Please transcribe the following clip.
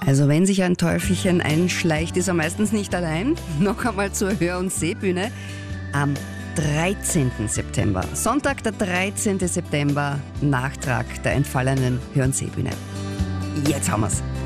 Also wenn sich ein Teufelchen einschleicht, ist er meistens nicht allein. Noch einmal zur Hör- und Sehbühne am 13. September. Sonntag, der 13. September, Nachtrag der entfallenen Hör- und Sehbühne. Jetzt haben wir's.